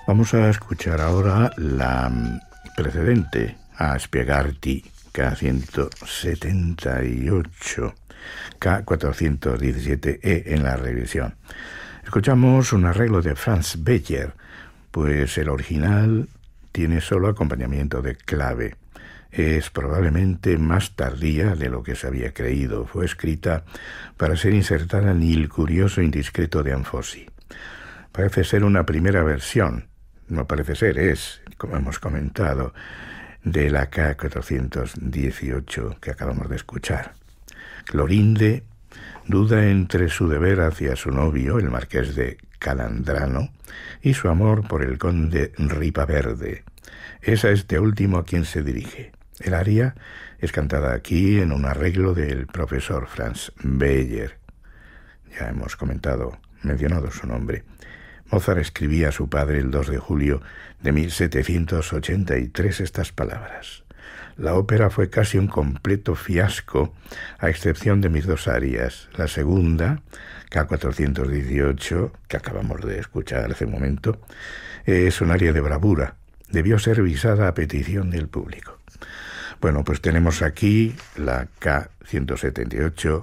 Vamos a escuchar ahora la precedente a Spiegharti K178, K417E en la revisión. Escuchamos un arreglo de Franz Beyer, pues el original tiene solo acompañamiento de clave. Es probablemente más tardía de lo que se había creído. Fue escrita para ser insertada en Il curioso indiscreto de Anfossi. Parece ser una primera versión, no parece ser, es, como hemos comentado, de la K418 que acabamos de escuchar. Clorinde duda entre su deber hacia su novio, el marqués de Calandrano, y su amor por el conde Ripaverde. Es a este último a quien se dirige. El aria es cantada aquí en un arreglo del profesor Franz Beyer. Ya hemos mencionado su nombre. Mozart escribía a su padre el 2 de julio de 1783 estas palabras: la ópera fue casi un completo fiasco, a excepción de mis dos arias. La segunda, K418, que acabamos de escuchar hace un momento, es un aria de bravura. Debió ser visada a petición del público. Bueno, pues tenemos aquí la K178,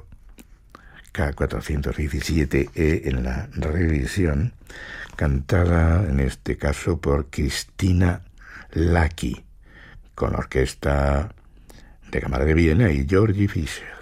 K417E en la revisión, cantada en este caso por Cristina Lacchi, con la orquesta de Cámara de Viena y Georgi Fischer.